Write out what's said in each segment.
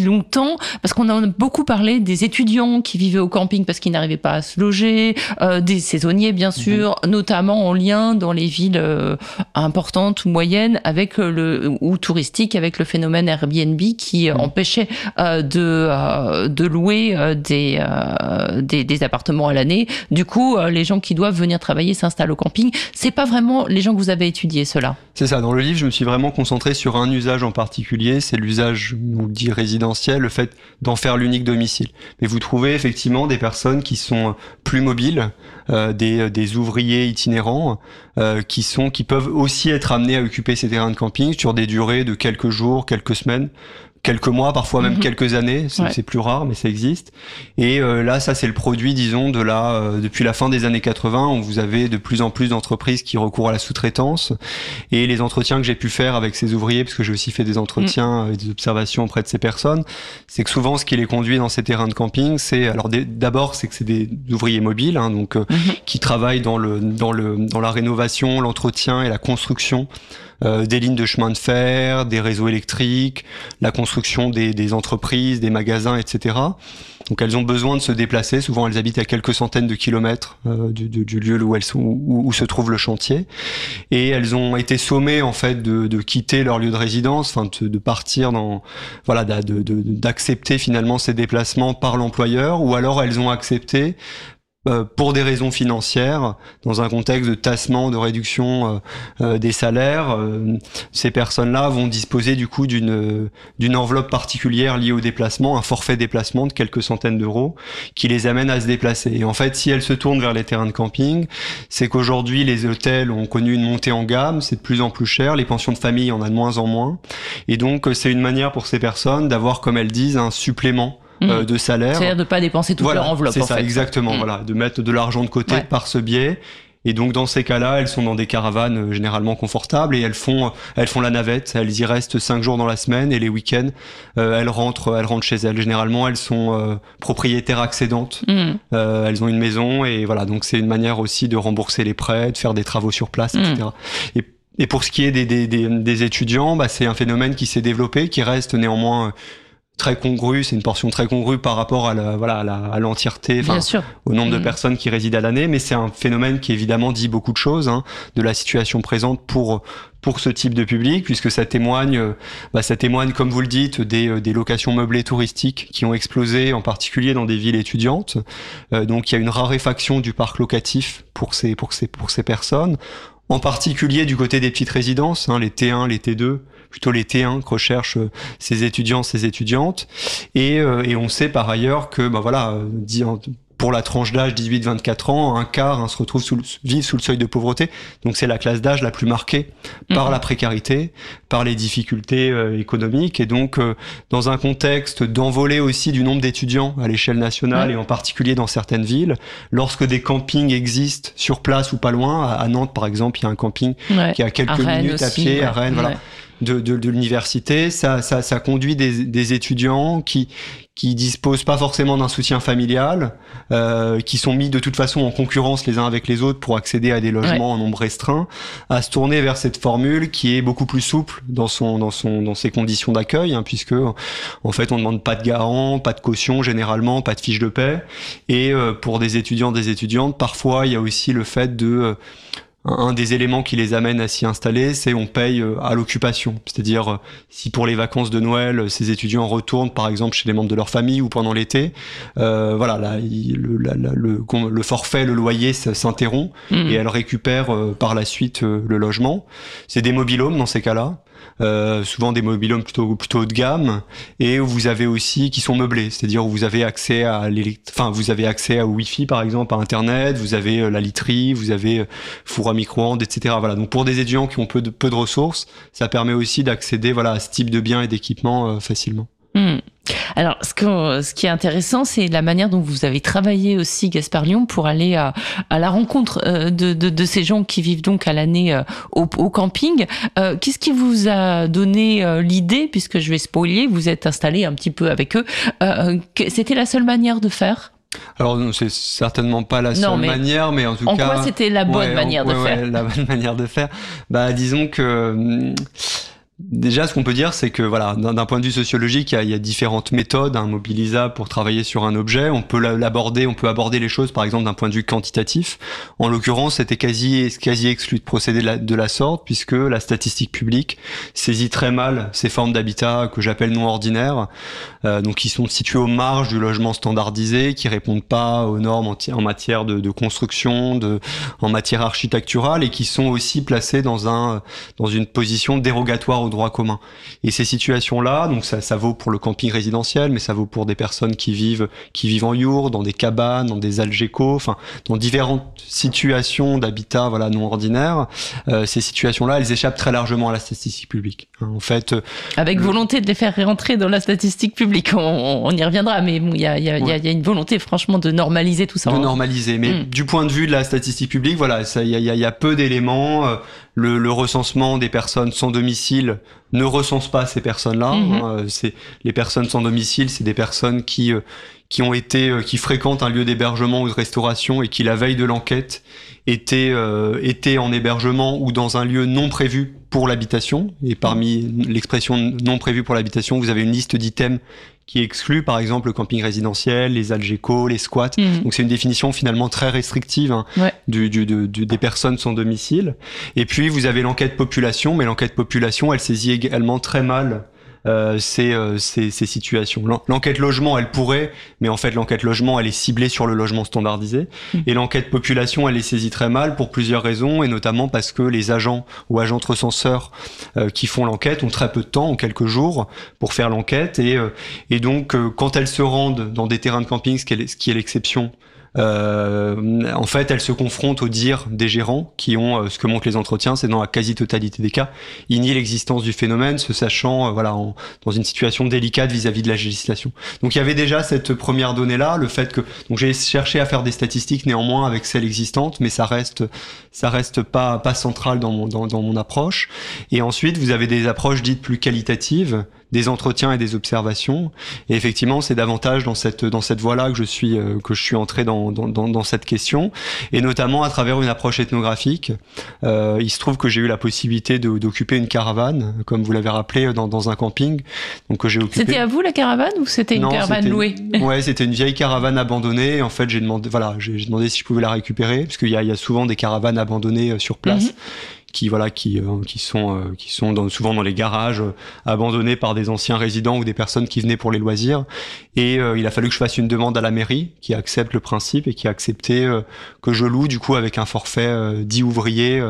longtemps, parce qu'on a beaucoup parlé des étudiants qui vivaient au camping parce qu'ils n'arrivaient pas à se loger, des saisonniers bien sûr, notamment en lien dans les villes importantes ou moyennes avec ou touristiques avec le phénomène Airbnb qui empêchait de louer des appartements à l'année. Du coup, les gens qui doivent venir travailler s'installent au camping. C'est pas vraiment les gens que vous avez étudiés, ceux-là. C'est ça. Dans le livre, je me suis vraiment concentré sur un usage en particulier. C'est l'usage, on dit résidentiel, le fait d'en faire l'unique domicile. Mais vous trouvez effectivement des personnes qui sont plus mobiles, des ouvriers itinérants, qui peuvent aussi être amenés à occuper ces terrains de camping sur des durées de quelques jours, quelques semaines, quelques mois, parfois même quelques années, c'est plus rare, mais ça existe. Et là, ça c'est le produit, disons, depuis la fin des années 80, où vous avez de plus en plus d'entreprises qui recourent à la sous-traitance. Et les entretiens que j'ai pu faire avec ces ouvriers, parce que j'ai aussi fait des entretiens et des observations auprès de ces personnes, c'est que souvent ce qui les conduit dans ces terrains de camping, d'abord c'est que c'est des ouvriers mobiles, donc qui travaillent dans la rénovation, l'entretien et la construction des lignes de chemin de fer, des réseaux électriques, la construction des entreprises, des magasins, etc. Donc elles ont besoin de se déplacer. Souvent elles habitent à quelques centaines de kilomètres du lieu où se trouve le chantier, et elles ont été sommées en fait de quitter leur lieu de résidence, enfin de partir d'accepter finalement ces déplacements par l'employeur, ou alors elles ont accepté pour des raisons financières, dans un contexte de tassement, de réduction des salaires, ces personnes-là vont disposer du coup d'une enveloppe particulière liée au déplacement, un forfait déplacement de quelques centaines d'euros qui les amène à se déplacer. Et en fait, si elles se tournent vers les terrains de camping, c'est qu'aujourd'hui les hôtels ont connu une montée en gamme, c'est de plus en plus cher, les pensions de famille, il y en a de moins en moins, et donc c'est une manière pour ces personnes d'avoir, comme elles disent, un supplément de salaire. C'est-à-dire de pas dépenser toute leur enveloppe. C'est ça, exactement. Voilà, de mettre de l'argent de côté par ce biais. Et donc dans ces cas-là, elles sont dans des caravanes généralement confortables, et elles font la navette. Elles y restent 5 jours dans la semaine, et les week-ends, elles rentrent chez elles. Généralement, elles sont propriétaires accédantes. Elles ont une maison, et voilà. Donc c'est une manière aussi de rembourser les prêts, de faire des travaux sur place, etc. Et pour ce qui est des étudiants, c'est un phénomène qui s'est développé, qui reste néanmoins très congru, c'est une portion très congrue par rapport à l'entièreté, au nombre de personnes qui résident à l'année, mais c'est un phénomène qui évidemment dit beaucoup de choses, de la situation présente pour ce type de public, puisque ça témoigne, comme vous le dites, des locations meublées touristiques qui ont explosé, en particulier dans des villes étudiantes. Donc il y a une raréfaction du parc locatif pour ces personnes, en particulier du côté des petites résidences, les T1, les T2, plutôt les T1 que recherchent ces étudiants, ces étudiantes. Et on sait par ailleurs que, pour la tranche d'âge 18-24 ans, un quart se retrouve vivent sous le seuil de pauvreté. Donc c'est la classe d'âge la plus marquée par la précarité, par les difficultés économiques. Et donc, dans un contexte d'envolée aussi du nombre d'étudiants à l'échelle nationale, et en particulier dans certaines villes, lorsque des campings existent sur place ou pas loin, à Nantes par exemple, il y a un camping qui est à quelques minutes à pied, à Rennes, de l'université, ça conduit des étudiants qui disposent pas forcément d'un soutien familial, qui sont mis de toute façon en concurrence les uns avec les autres pour accéder à des logements en nombre restreint, à se tourner vers cette formule qui est beaucoup plus souple dans ses conditions d'accueil, puisque en fait on demande pas de garant, pas de caution généralement, pas de fiche de paie, et pour des étudiants, des étudiantes, parfois il y a aussi le fait de un des éléments qui les amène à s'y installer, c'est on paye à l'occupation. C'est-à-dire, si pour les vacances de Noël, ces étudiants retournent par exemple chez les membres de leur famille ou pendant l'été, le forfait, le loyer s'interrompt et elles récupèrent par la suite le logement. C'est des mobil-homes dans ces cas-là. Souvent des mobil-homes plutôt haut de gamme, et où vous avez aussi qui sont meublés, c'est-à-dire où vous avez accès vous avez accès au Wi-Fi par exemple, à Internet, vous avez la literie, vous avez four à micro-ondes, etc. Voilà. Donc pour des étudiants qui ont peu de ressources, ça permet aussi d'accéder à ce type de biens et d'équipements facilement. Alors, ce qui est intéressant, c'est la manière dont vous avez travaillé aussi, Gaspard Lyon, pour aller à la rencontre de ces gens qui vivent donc à l'année au camping. Qu'est-ce qui vous a donné l'idée, puisque je vais spoiler, vous êtes installé un petit peu avec eux, c'était la seule manière de faire ? Alors c'est certainement pas la seule manière, mais en tout cas... En quoi c'était la bonne manière de faire ? La bonne manière de faire. Disons que... Déjà, ce qu'on peut dire, c'est que voilà, d'un point de vue sociologique, il y a différentes méthodes mobilisables pour travailler sur un objet. On peut aborder les choses, par exemple, d'un point de vue quantitatif. En l'occurrence, c'était quasi exclu de procéder de la sorte, puisque la statistique publique saisit très mal ces formes d'habitat que j'appelle non ordinaires, donc qui sont situées aux marges du logement standardisé, qui répondent pas aux normes en matière de construction, en matière architecturale, et qui sont aussi placées dans une position dérogatoire au droit commun. Et ces situations-là, donc ça vaut pour le camping résidentiel, mais ça vaut pour des personnes qui vivent en yurts, dans des cabanes, dans des algécos, enfin dans différentes situations d'habitat non ordinaire. Ces situations-là, elles échappent très largement à la statistique publique. En fait, avec volonté de les faire rentrer dans la statistique publique, on y reviendra, mais il y a une volonté franchement de normaliser tout ça. De normaliser, mais du point de vue de la statistique publique, il y a peu d'éléments. Le recensement des personnes sans domicile ne recense pas ces personnes-là. Les personnes sans domicile, c'est des personnes qui fréquentent un lieu d'hébergement ou de restauration et qui, la veille de l'enquête, étaient en hébergement ou dans un lieu non prévu pour l'habitation. Et parmi l'expression non prévu pour l'habitation, vous avez une liste d'items qui exclut par exemple le camping résidentiel, les algécos, les squats. Donc c'est une définition finalement très restrictive des personnes sans domicile. Et puis vous avez l'enquête population, mais l'enquête population, elle saisit également très mal ces situations. L'enquête logement, elle pourrait, mais en fait l'enquête logement, elle est ciblée sur le logement standardisé. Et l'enquête population, elle est saisie très mal pour plusieurs raisons, et notamment parce que les agents ou agentes recenseurs qui font l'enquête ont très peu de temps, ont quelques jours pour faire l'enquête, et donc quand elles se rendent dans des terrains de camping, ce qui est l'exception, en fait, elles se confrontent au dire des gérants qui ont, ce que montrent les entretiens, c'est dans la quasi-totalité des cas, ils nient l'existence du phénomène, se sachant dans une situation délicate vis-à-vis de la législation. Donc il y avait déjà cette première donnée-là, le fait que donc j'ai cherché à faire des statistiques néanmoins avec celles existantes, mais ça reste pas central dans mon approche. Et ensuite, vous avez des approches dites plus qualitatives, des entretiens et des observations. Et effectivement, c'est davantage dans cette voie-là que je suis entré dans cette question, et notamment à travers une approche ethnographique. Il se trouve que j'ai eu la possibilité d'occuper une caravane, comme vous l'avez rappelé, dans un camping. Donc que j'ai occupé. C'était à vous la caravane ou c'était une caravane louée? Ouais, c'était une vieille caravane abandonnée. En fait, j'ai demandé si je pouvais la récupérer, parce qu'il y a souvent des caravanes abandonnées sur place. Qui sont souvent dans les garages abandonnés par des anciens résidents ou des personnes qui venaient pour les loisirs, et il a fallu que je fasse une demande à la mairie qui accepte le principe et qui a accepté que je loue du coup avec un forfait 10 ouvriers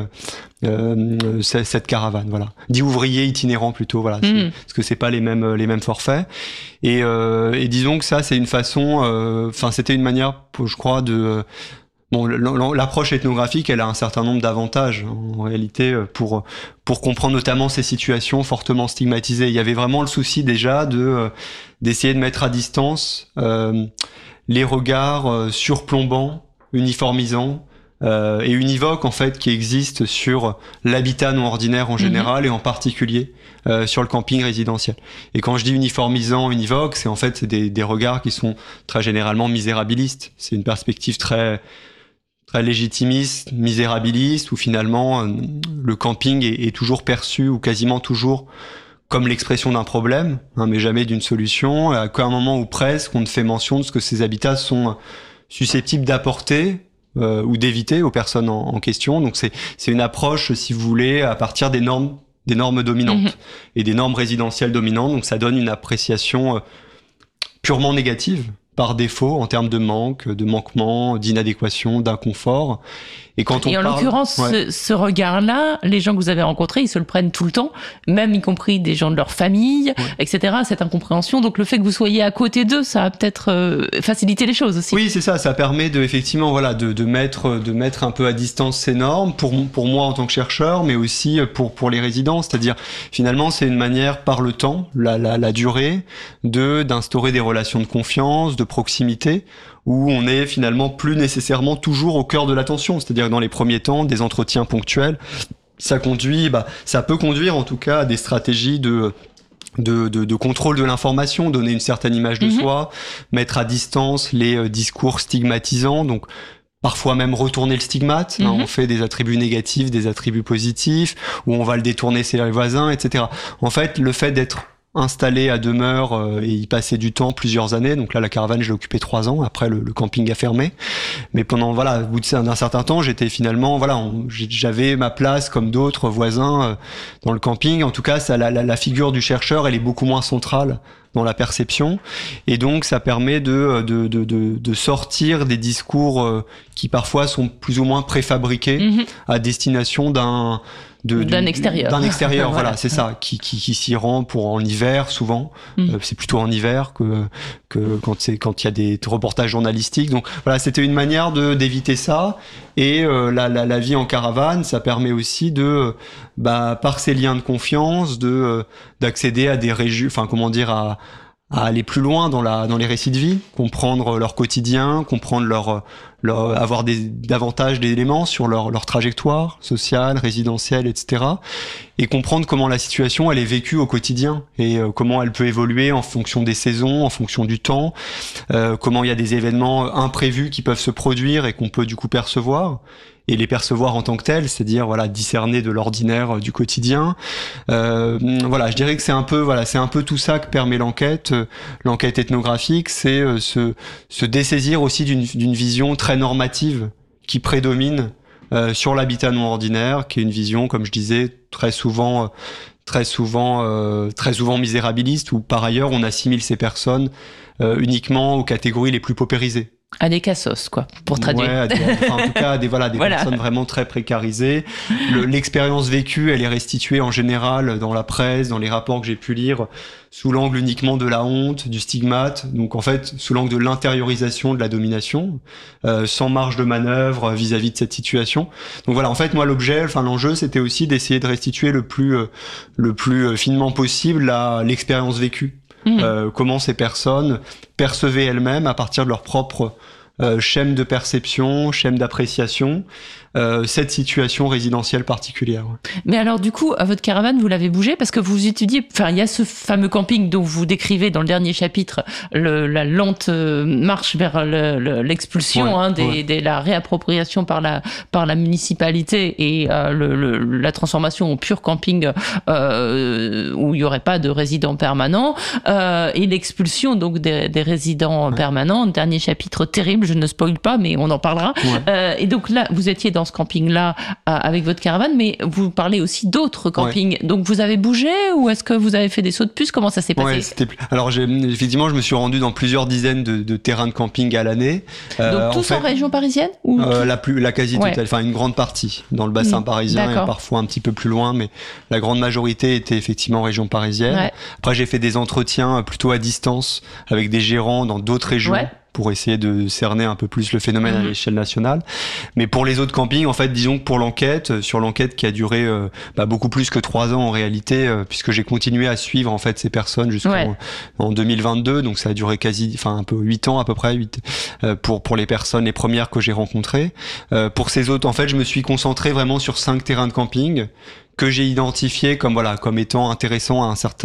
cette caravane, 10 ouvriers itinérants plutôt, parce que c'est pas les mêmes forfaits, et disons que ça c'est une façon, c'était une manière, je crois, de l'approche ethnographique, elle a un certain nombre d'avantages en réalité pour comprendre notamment ces situations fortement stigmatisées. Il y avait vraiment le souci déjà d'essayer de mettre à distance les regards surplombants, uniformisants et univoques en fait qui existent sur l'habitat non ordinaire en général et en particulier sur le camping résidentiel. Et quand je dis uniformisant, univoque, c'est des regards qui sont très généralement misérabilistes. C'est une perspective très légitimiste, misérabiliste, où finalement le camping est toujours perçu, ou quasiment toujours, comme l'expression d'un problème, mais jamais d'une solution, à un moment où presque on ne fait mention de ce que ces habitats sont susceptibles d'apporter ou d'éviter aux personnes en question. Donc c'est une approche, si vous voulez, à partir des normes dominantes et des normes résidentielles dominantes. Donc ça donne une appréciation purement négative par défaut en termes de manque, de manquement, d'inadéquation, d'inconfort. Et en l'occurrence, ce regard-là, les gens que vous avez rencontrés, ils se le prennent tout le temps, même y compris des gens de leur famille, etc. Cette incompréhension. Donc le fait que vous soyez à côté d'eux, ça a peut-être facilité les choses aussi. Oui, c'est ça. Ça permet de mettre un peu à distance ces normes pour moi en tant que chercheur, mais aussi pour les résidents. C'est-à-dire, finalement, c'est une manière par le temps, la durée, d'instaurer des relations de confiance, de proximité, où on est finalement plus nécessairement toujours au cœur de l'attention. C'est-à-dire que dans les premiers temps, des entretiens ponctuels, ça peut conduire en tout cas à des stratégies de contrôle de l'information, donner une certaine image de soi, mettre à distance les discours stigmatisants. Donc parfois même retourner le stigmate. On fait des attributs négatifs, des attributs positifs, ou on va le détourner chez les voisins, etc. En fait, le fait d'être installé à demeure et y passer du temps, plusieurs années. Donc là, la caravane, je l'ai occupée 3 ans. Après, le camping a fermé. Mais pendant, au bout d'un certain temps, j'étais finalement, j'avais ma place comme d'autres voisins dans le camping. En tout cas, la figure du chercheur, elle est beaucoup moins centrale dans la perception. Et donc, ça permet de sortir des discours qui parfois sont plus ou moins préfabriqués à destination d'un extérieur. Voilà, c'est ça, qui s'y rend pour en hiver souvent. C'est plutôt en hiver que quand il y a des reportages journalistiques. Donc voilà, c'était une manière d'éviter ça. Et la vie en caravane, ça permet aussi par ces liens de confiance, d'accéder à des régions, à aller plus loin dans les récits de vie, comprendre leur quotidien, comprendre avoir davantage d'éléments sur leur trajectoire sociale, résidentielle, etc. Et comprendre comment la situation elle est vécue au quotidien et comment elle peut évoluer en fonction des saisons, en fonction du temps, comment il y a des événements imprévus qui peuvent se produire et qu'on peut du coup percevoir. Et les percevoir en tant que tels, c'est-à-dire discerner de l'ordinaire du quotidien. Je dirais que c'est un peu tout ça que permet l'enquête ethnographique, c'est se dessaisir aussi d'une vision très normative qui prédomine sur l'habitat non ordinaire, qui est une vision, comme je disais, très souvent misérabiliste, où par ailleurs on assimile ces personnes uniquement aux catégories les plus paupérisées. À des cassos, quoi, pour traduire. Ouais, en tout cas, des personnes vraiment très précarisées. L'expérience vécue, elle est restituée en général dans la presse, dans les rapports que j'ai pu lire, sous l'angle uniquement de la honte, du stigmate, donc en fait, sous l'angle de l'intériorisation de la domination, sans marge de manœuvre vis-à-vis de cette situation. Donc voilà, en fait, moi, l'enjeu, c'était aussi d'essayer de restituer le plus finement possible l'expérience vécue. Comment ces personnes percevaient elles-mêmes à partir de leur propre schème de perception, schème d'appréciation, cette situation résidentielle particulière. Mais alors du coup, à votre caravane, vous l'avez bougé parce que vous étudiez, il y a ce fameux camping dont vous décrivez dans le dernier chapitre la lente marche vers l'expulsion, la réappropriation par la municipalité et la transformation en pur camping où il y aurait pas de résidents permanents et l'expulsion donc des résidents permanents. Dernier chapitre terrible, je ne spoil pas, mais on en parlera. Et donc là, vous étiez dans ce camping-là avec votre caravane, mais vous parlez aussi d'autres campings. Donc vous avez bougé ou est-ce que vous avez fait des sauts de puce? Comment ça s'est passé? Alors effectivement, je me suis rendu dans plusieurs dizaines de terrains de camping à l'année. Donc tous en région parisienne ou la quasi-totale, une grande partie dans le bassin parisien et parfois un petit peu plus loin, mais la grande majorité était effectivement en région parisienne. Ouais. Après, j'ai fait des entretiens plutôt à distance avec des gérants dans d'autres régions. Ouais. Pour essayer de cerner un peu plus le phénomène à l'échelle nationale. Mais pour les autres campings, en fait, disons que pour sur l'enquête qui a duré beaucoup plus que 3 ans en réalité, puisque j'ai continué à suivre en fait ces personnes jusqu'en 2022, donc ça a duré un peu 8 ans à peu près, pour les personnes, les premières que j'ai rencontrées. Pour ces autres, en fait, je me suis concentré vraiment sur 5 terrains de camping que j'ai identifiés comme étant intéressants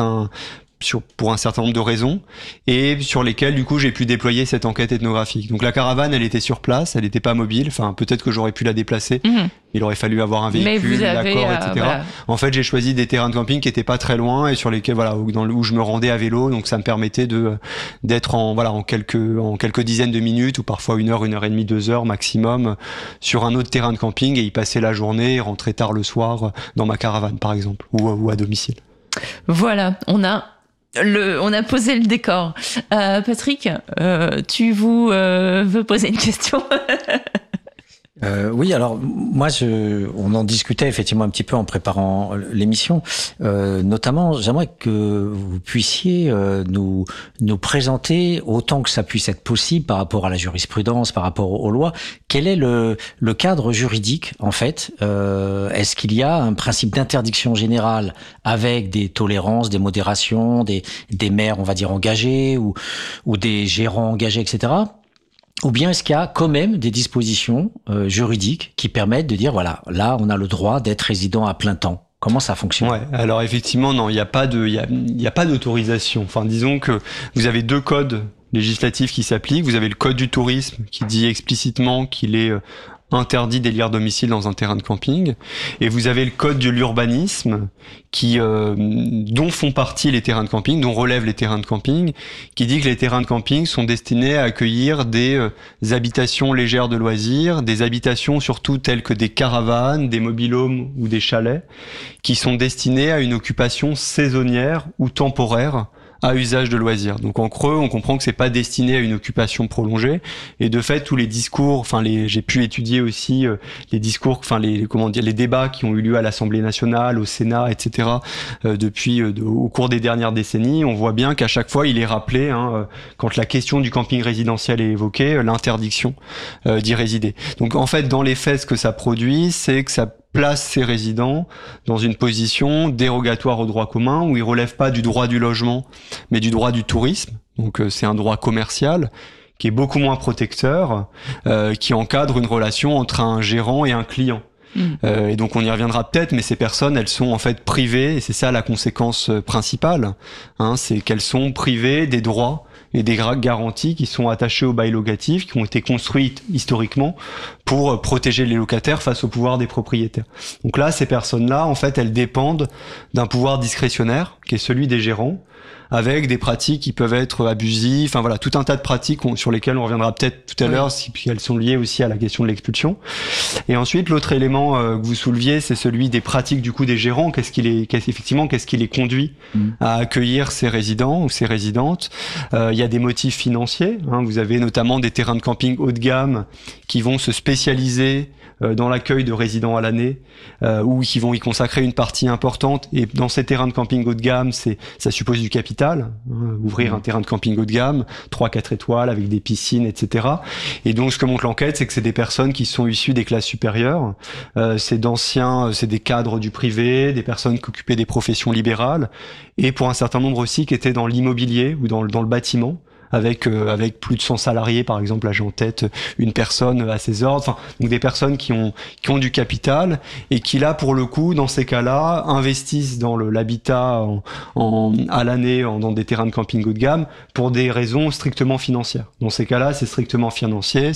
pour un certain nombre de raisons et sur lesquelles du coup j'ai pu déployer cette enquête ethnographique. Donc la caravane, elle était sur place, elle n'était pas mobile, peut-être que j'aurais pu la déplacer, il aurait fallu avoir un véhicule, l'accord, etc. Voilà. En fait, j'ai choisi des terrains de camping qui étaient pas très loin et sur lesquels où je me rendais à vélo, donc ça me permettait d'être en quelques dizaines de minutes ou parfois 1 heure, 1 heure et demie, 2 heures maximum sur un autre terrain de camping et y passer la journée et rentrer tard le soir dans ma caravane par exemple ou à domicile. Voilà, on a posé le décor. Patrick, tu veux poser une question? Oui, alors moi, on en discutait effectivement un petit peu en préparant l'émission. Notamment, j'aimerais que vous puissiez nous présenter, autant que ça puisse être possible par rapport à la jurisprudence, par rapport aux lois, quel est le cadre juridique en fait. Est-ce qu'il y a un principe d'interdiction générale avec des tolérances, des modérations, des maires, on va dire, engagés ou des gérants engagés, etc. Ou bien est-ce qu'il y a quand même des dispositions juridiques qui permettent de dire, voilà, là, on a le droit d'être résident à plein temps? Comment ça fonctionne? Ouais, alors effectivement, non, il n'y a pas d'autorisation. Disons que vous avez 2 codes législatif qui s'applique. Vous avez le code du tourisme qui dit explicitement qu'il est interdit d'élire domicile dans un terrain de camping, et vous avez le code de l'urbanisme qui dont font partie les terrains de camping, dont relèvent les terrains de camping, qui dit que les terrains de camping sont destinés à accueillir des habitations légères de loisirs, des habitations surtout telles que des caravanes, des mobil-homes ou des chalets, qui sont destinés à une occupation saisonnière ou temporaire à usage de loisirs. Donc en creux, on comprend que c'est pas destiné à une occupation prolongée, et de fait tous les discours, j'ai pu étudier aussi les discours, les débats qui ont eu lieu à l'Assemblée nationale, au Sénat, etc. Au cours des dernières décennies, on voit bien qu'à chaque fois il est rappelé, quand la question du camping résidentiel est évoquée, l'interdiction d'y résider. Donc en fait, dans les faits, ce que ça produit, c'est que ça place ces résidents dans une position dérogatoire au droit commun, où ils relèvent pas du droit du logement, mais du droit du tourisme. Donc c'est un droit commercial qui est beaucoup moins protecteur, qui encadre une relation entre un gérant et un client. Et donc on y reviendra peut-être, mais ces personnes, elles sont en fait privées, et c'est ça la conséquence principale, c'est qu'elles sont privées des droits et des garanties qui sont attachées au bail locatif, qui ont été construites historiquement pour protéger les locataires face au pouvoir des propriétaires. Donc là, ces personnes-là, en fait, elles dépendent d'un pouvoir discrétionnaire, qui est celui des gérants, avec des pratiques qui peuvent être abusives, tout un tas de pratiques sur lesquelles on reviendra peut-être tout à l'heure, si elles sont liées aussi à la question de l'expulsion. Et ensuite, l'autre élément que vous souleviez, c'est celui des pratiques du coup des gérants. Qu'est-ce qui les conduit à accueillir ces résidents ou ces résidentes? Il y a des motifs financiers. Vous avez notamment des terrains de camping haut de gamme qui vont se spécialiser dans l'accueil de résidents à l'année, ou qui vont y consacrer une partie importante. Et dans ces terrains de camping haut de gamme, ça suppose du capital. Ouvrir un terrain de camping haut de gamme, 3-4 étoiles avec des piscines, etc. Et donc, ce que montre l'enquête, c'est que c'est des personnes qui sont issues des classes supérieures. C'est des cadres du privé, des personnes qui occupaient des professions libérales, et pour un certain nombre aussi qui étaient dans l'immobilier ou dans le bâtiment, avec plus de 100 salariés, par exemple. Là, j'ai en tête une personne à ses ordres. Donc des personnes qui ont du capital, et qui là, pour le coup, dans ces cas-là, investissent dans l'habitat à l'année dans des terrains de camping haut de gamme pour des raisons strictement financières. Dans ces cas-là, c'est strictement financier.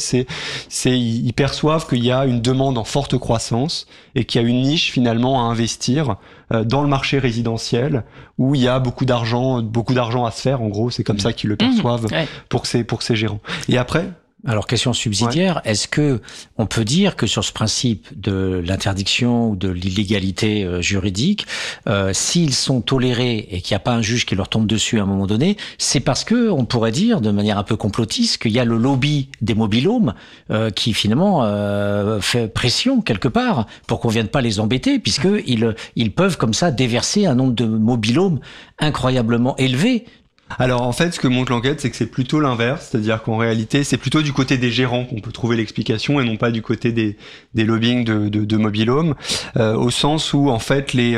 Ils perçoivent qu'il y a une demande en forte croissance, et qu'il y a une niche finalement à investir dans le marché résidentiel, où il y a beaucoup d'argent à se faire. En gros, c'est comme ça qu'ils le perçoivent pour ces gérants. Et après, alors, question subsidiaire, est-ce que on peut dire que sur ce principe de l'interdiction ou de l'illégalité juridique, s'ils sont tolérés et qu'il n'y a pas un juge qui leur tombe dessus à un moment donné, c'est parce que on pourrait dire de manière un peu complotiste qu'il y a le lobby des mobil-homes qui finalement fait pression quelque part pour qu'on vienne pas les embêter, puisque ils peuvent comme ça déverser un nombre de mobil-homes incroyablement élevé. Alors en fait, ce que montre l'enquête, c'est que c'est plutôt l'inverse, c'est-à-dire qu'en réalité, c'est plutôt du côté des gérants qu'on peut trouver l'explication, et non pas du côté des lobbying de mobil-homes, au sens où en fait les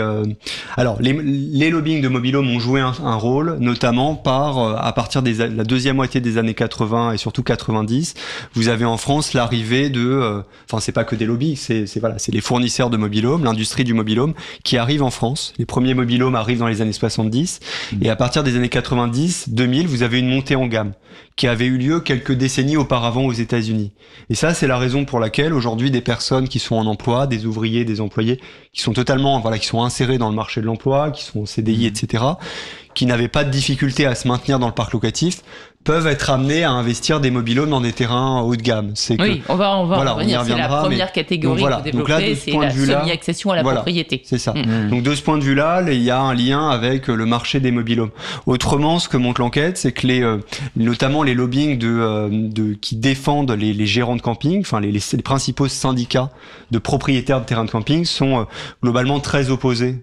lobbying de mobil-homes ont joué un rôle, notamment à partir de la deuxième moitié des années 80 et surtout 90, vous avez en France l'arrivée c'est pas que des lobbies, c'est les fournisseurs de mobil-homes, l'industrie du mobil-home qui arrive en France. Les premiers mobil-homes arrivent dans les années 70, et à partir des années 90, 2000, vous avez une montée en gamme qui avait eu lieu quelques décennies auparavant aux États-Unis. Et ça, c'est la raison pour laquelle aujourd'hui des personnes qui sont en emploi, des ouvriers, des employés, qui sont qui sont insérés dans le marché de l'emploi, qui sont en CDI, etc., qui n'avaient pas de difficulté à se maintenir dans le parc locatif, peuvent être amenés à investir des mobil-homes dans des terrains haut de gamme. On va revenir. C'est la première catégorie de développer, c'est la semi-accession à la propriété. C'est ça. Donc de ce point de vue-là, il y a un lien avec le marché des mobil-homes. Autrement, ce que montre l'enquête, c'est que notamment les lobbying qui défendent les gérants de camping, les principaux syndicats de propriétaires de terrains de camping sont globalement très opposés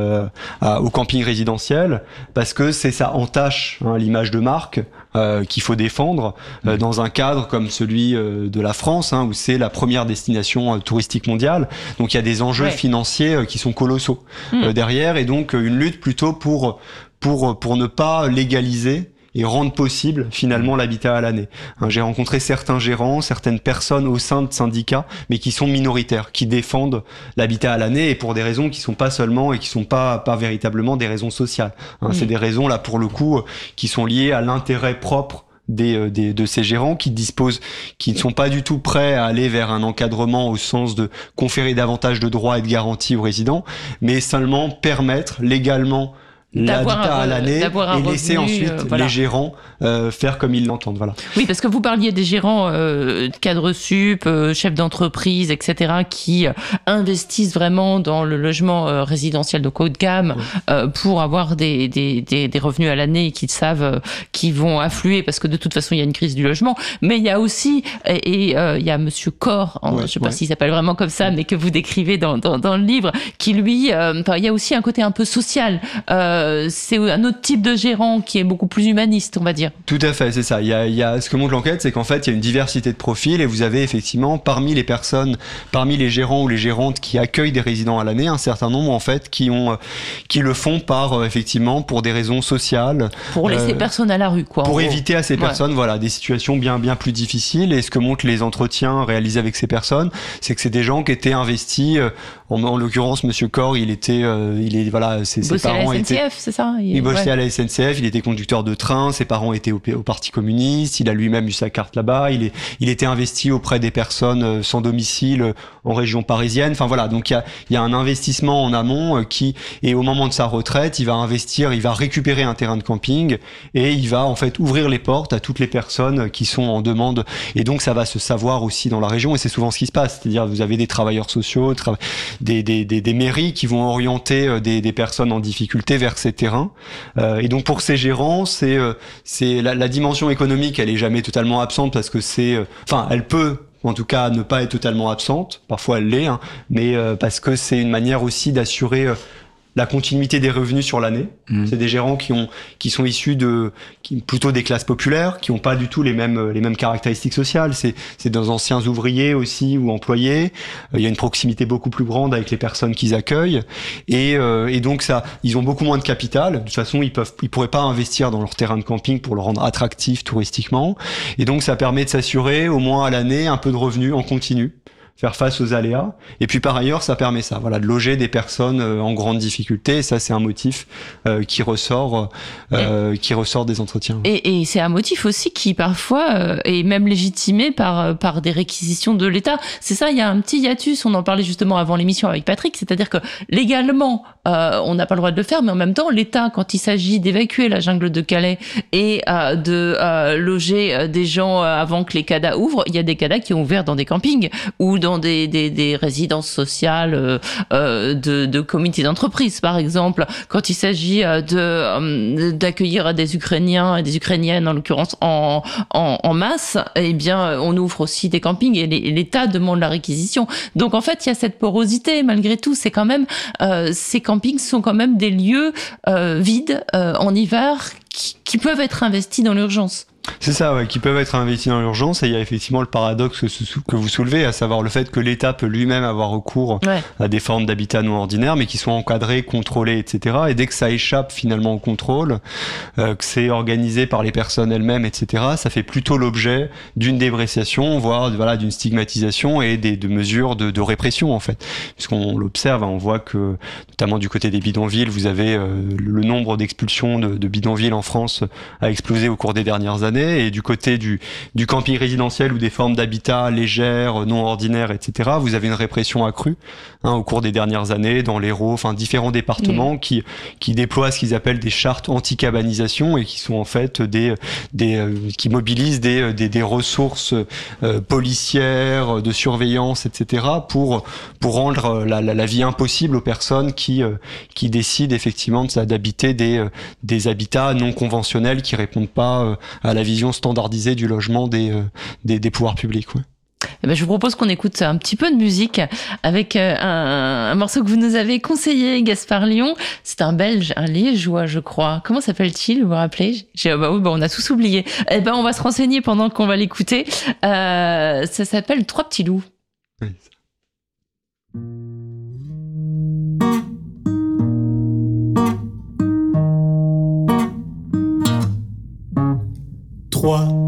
au camping résidentiel, parce que ça entache l'image de marque qu'il faut défendre dans un cadre comme celui de la France, où c'est la première destination touristique mondiale. Donc il y a des enjeux financiers qui sont colossaux derrière, et donc une lutte plutôt pour ne pas légaliser et rendre possible finalement l'habitat à l'année. J'ai rencontré certains gérants, certaines personnes au sein de syndicats, mais qui sont minoritaires, qui défendent l'habitat à l'année, et pour des raisons qui sont pas seulement et qui sont pas véritablement des raisons sociales. C'est des raisons là pour le coup qui sont liées à l'intérêt propre de ces gérants qui ne sont pas du tout prêts à aller vers un encadrement au sens de conférer davantage de droits et de garanties aux résidents, mais seulement permettre légalement l'habitat à l'année et laisser ensuite les gérants faire comme ils l'entendent. Voilà. Oui, parce que vous parliez des gérants cadres sup, chefs d'entreprise, etc., qui investissent vraiment dans le logement résidentiel de haut de gamme pour avoir des revenus à l'année et qu'ils savent qu'ils vont affluer parce que de toute façon, il y a une crise du logement. Mais il y a aussi, il y a Monsieur Corr, je ne sais pas s'il s'appelle vraiment comme ça, mais que vous décrivez dans le livre, qui lui, il y a aussi un côté un peu social. C'est un autre type de gérant qui est beaucoup plus humaniste, on va dire. Tout à fait, c'est ça. Il y a ce que montre l'enquête, c'est qu'en fait, il y a une diversité de profils et vous avez effectivement parmi les gérants ou les gérantes qui accueillent des résidents à l'année, un certain nombre en fait qui le font effectivement pour des raisons sociales. Pour laisser personne à la rue, quoi. Pour éviter à ces personnes, des situations bien plus difficiles. Et ce que montrent les entretiens réalisés avec ces personnes, c'est que c'est des gens qui étaient investis. En l'occurrence, Monsieur Corr, ses parents étaient. C'est ça. Il bossait à la SNCF, il était conducteur de train, ses parents étaient au Parti communiste, il a lui-même eu sa carte là-bas, il était investi auprès des personnes sans domicile en région parisienne. Enfin voilà, donc il y a un investissement en amont et au moment de sa retraite, il va récupérer un terrain de camping et il va en fait ouvrir les portes à toutes les personnes qui sont en demande. Et donc ça va se savoir aussi dans la région et c'est souvent ce qui se passe. C'est-à-dire vous avez des travailleurs sociaux, des mairies qui vont orienter des personnes en difficulté vers ces terrains. Et donc pour ces gérants, c'est la dimension économique, elle est jamais totalement absente parce que elle peut en tout cas ne pas être totalement absente. Parfois elle l'est, mais parce que c'est une manière aussi d'assurer la continuité des revenus sur l'année. C'est des gérants qui sont issus plutôt des classes populaires, qui n'ont pas du tout les mêmes caractéristiques sociales. C'est des anciens ouvriers aussi ou employés. Il y a une proximité beaucoup plus grande avec les personnes qu'ils accueillent. Et donc ils ont beaucoup moins de capital. De toute façon, ils pourraient pas investir dans leur terrain de camping pour le rendre attractif touristiquement. Et donc ça permet de s'assurer au moins à l'année un peu de revenus en continu, faire face aux aléas. Et puis par ailleurs, ça permet de loger des personnes en grande difficulté. Et ça, c'est un motif qui ressort des entretiens. Et c'est un motif aussi qui parfois est même légitimé par des réquisitions de l'État. C'est ça, il y a un petit hiatus. On en parlait justement avant l'émission avec Patrick. C'est-à-dire que légalement, on n'a pas le droit de le faire, mais en même temps, l'État, quand il s'agit d'évacuer la jungle de Calais et de loger des gens avant que les CADA ouvrent, il y a des CADA qui ont ouvert dans des campings ou dans des résidences sociales de comités d'entreprise, par exemple. Quand il s'agit d'accueillir des Ukrainiens et des Ukrainiennes, en l'occurrence, en masse, eh bien, on ouvre aussi des campings et l'État demande la réquisition. Donc, en fait, il y a cette porosité, malgré tout. C'est quand même, ces campings sont quand même des lieux vides en hiver qui peuvent être investis dans l'urgence. C'est ça, qui peuvent être investis dans l'urgence. Et il y a effectivement le paradoxe que vous soulevez, à savoir le fait que l'État peut lui-même avoir recours à des formes d'habitat non ordinaire, mais qui sont encadrées, contrôlées, etc. Et dès que ça échappe finalement au contrôle, que c'est organisé par les personnes elles-mêmes, etc., ça fait plutôt l'objet d'une dépréciation, voire d'une stigmatisation et de mesures de répression, en fait. Puisqu'on l'observe, on voit que, notamment du côté des bidonvilles, vous avez le nombre d'expulsions de bidonvilles en France a explosé au cours des dernières années. Et du côté du camping résidentiel ou des formes d'habitat légères, non ordinaires, etc., vous avez une répression accrue au cours des dernières années dans l'Hérault, différents départements qui déploient ce qu'ils appellent des chartes anti-cabanisation et qui sont en fait qui mobilisent des ressources policières, de surveillance, etc., pour rendre la vie impossible aux personnes qui décident effectivement d'habiter des habitats non conventionnels qui répondent pas à la vision standardisée du logement des pouvoirs publics. Ouais. Eh ben, je vous propose qu'on écoute un petit peu de musique avec un morceau que vous nous avez conseillé, Gaspard Lyon. C'est un Belge, un Liégeois, je crois. Comment s'appelle-t-il, vous vous rappelez? On a tous oublié. Eh ben, on va se renseigner pendant qu'on va l'écouter. Ça s'appelle Trois petits loups. Oui. Trois